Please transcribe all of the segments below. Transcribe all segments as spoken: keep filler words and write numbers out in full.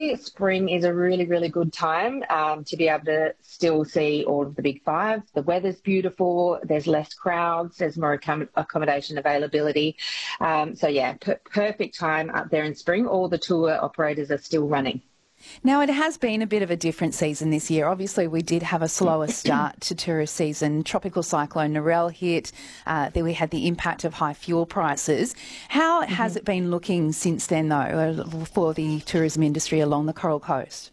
probably spring is a really, really good time um, to be able to still see all of the big five. The weather's beautiful, there's less crowds, there's more accom- accommodation availability. Um, so, yeah, per- perfect time up there in spring. All the tour operators are still running. Now, it has been a bit of a different season this year. Obviously, we did have a slower start to tourist season. Tropical cyclone Narelle hit. Uh, then we had the impact of high fuel prices. How mm-hmm. has it been looking since then, though, for the tourism industry along the Coral Coast?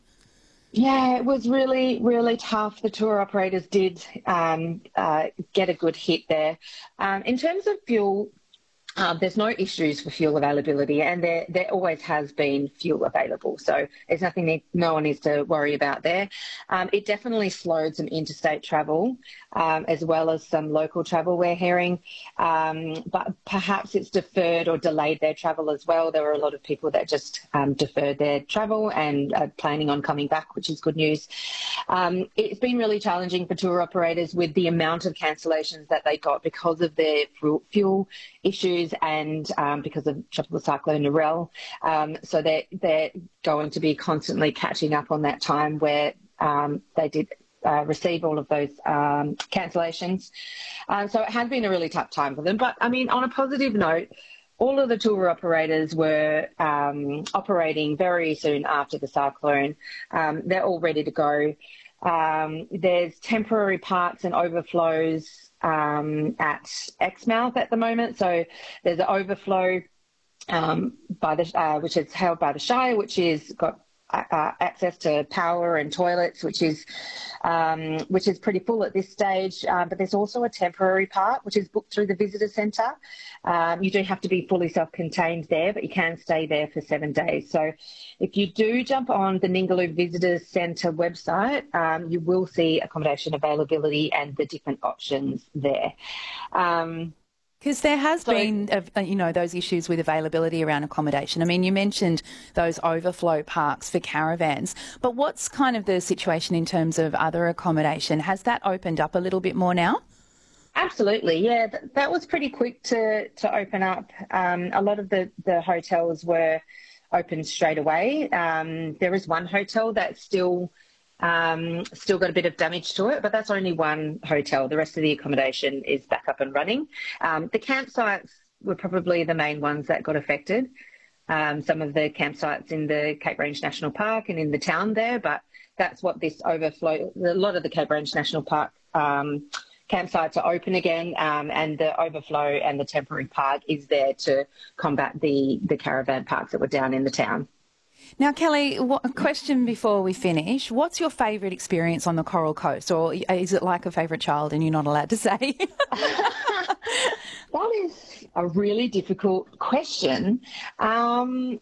Yeah, it was really, really tough. The tour operators did um, uh, get a good hit there. Um, in terms of fuel, Um, there's no issues for fuel availability, and there there always has been fuel available. So there's nothing that no one needs to worry about there. Um, it definitely slowed some interstate travel um, as well as some local travel we're hearing, um, but perhaps it's deferred or delayed their travel as well. There were a lot of people that just um, deferred their travel and are planning on coming back, which is good news. Um, it's been really challenging for tour operators with the amount of cancellations that they got because of their fuel issues and um, because of Tropical Cyclone Narelle. Um, so they're, they're going to be constantly catching up on that time where um, they did uh, receive all of those um, cancellations. Um, so it has been a really tough time for them. But, I mean, on a positive note, all of the tour operators were um, operating very soon after the cyclone. Um, they're all ready to go. Um, there's temporary parks and overflows Um, at Exmouth at the moment. So there's an overflow um, by the uh, which is held by the Shire, which is got uh, access to power and toilets, which is um, which is pretty full at this stage. Uh, but there's also a temporary part which is booked through the visitor centre. Um, you do have to be fully self-contained there, but you can stay there for seven days. So if you do jump on the Ningaloo Visitor Centre website, um, you will see accommodation availability and the different options there. Um, Because there has so, been, uh, you know, those issues with availability around accommodation. I mean, you mentioned those overflow parks for caravans, but what's kind of the situation in terms of other accommodation? Has that opened up a little bit more now? Absolutely, yeah. Th- that was pretty quick to, to open up. Um, a lot of the, the hotels were opened straight away. Um, there is one hotel that's still... Um, still got a bit of damage to it, but that's only one hotel. The rest of the accommodation is back up and running. Um, the campsites were probably the main ones that got affected. Um, some of the campsites in the Cape Range National Park and in the town there, but that's what this overflow, a lot of the Cape Range National Park um, campsites are open again, um, and the overflow and the temporary park is there to combat the, the caravan parks that were down in the town. Now, Kelly, what, a question before we finish. What's your favourite experience on the Coral Coast, or is it like a favourite child and you're not allowed to say? That is a really difficult question. Um,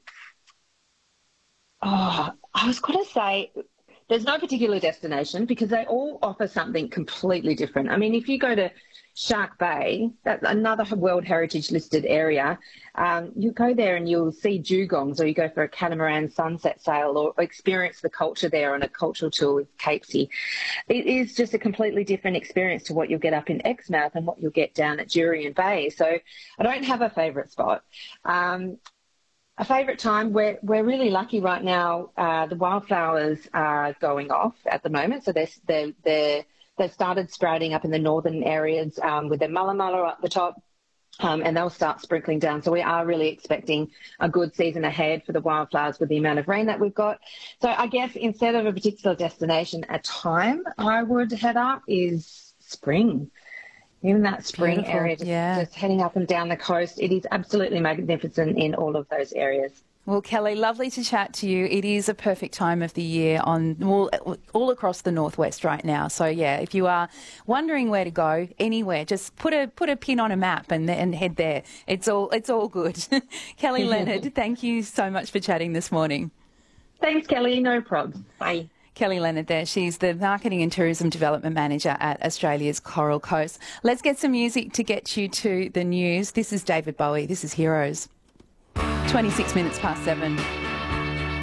oh, I was going to say there's no particular destination because they all offer something completely different. I mean, if you go to Shark Bay, that's another World Heritage listed area. Um, you go there and you'll see dugongs, or you go for a catamaran sunset sail, or experience the culture there on a cultural tour with Capesy. It is just a completely different experience to what you'll get up in Exmouth and what you'll get down at Jurien Bay. So I don't have a favourite spot. Um, a favourite time, we're, we're really lucky right now. Uh, the wildflowers are going off at the moment, so they're, they're, they're They've started sprouting up in the northern areas um, with their mulla mulla up the top, um, and they'll start sprinkling down. So we are really expecting a good season ahead for the wildflowers with the amount of rain that we've got. So I guess instead of a particular destination, a time I would head up is spring. Even that spring Beautiful. area, just, yeah. just heading up and down the coast. It is absolutely magnificent in all of those areas. Well, Kelly, lovely to chat to you. It is a perfect time of the year on all, all across the northwest right now. So, yeah, if you are wondering where to go, anywhere, just put a put a pin on a map and, and head there. It's all it's all good. Kelly Leonard, thank you so much for chatting this morning. Thanks, Kelly. No problem. Bye. Kelly Leonard there. She's the Marketing and Tourism Development Manager at Australia's Coral Coast. Let's get some music to get you to the news. This is David Bowie. This is Heroes. twenty-six minutes past seven.